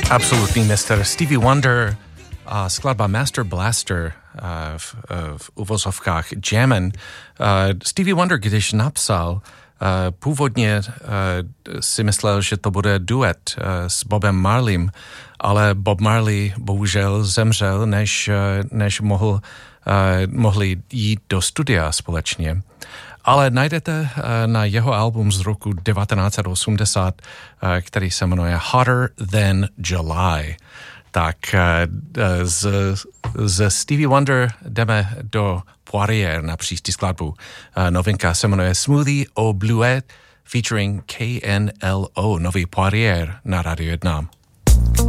Absolutní mistr Stevie Wonder a skladba Master Blaster v uvozovkách Jammin'. Stevie Wonder, když napsal, původně si myslel, že to bude duet s Bobem Marleym, ale Bob Marley bohužel zemřel, než mohli jít do studia společně. Ale najdete na jeho album z roku 1980, který se jmenuje Hotter Than July. Tak ze Stevie Wonder jdeme do Poirier na příští skladbu. Novinka se jmenuje Smoothie au Bleuet featuring KNLO, nový Poirier na Radio 1.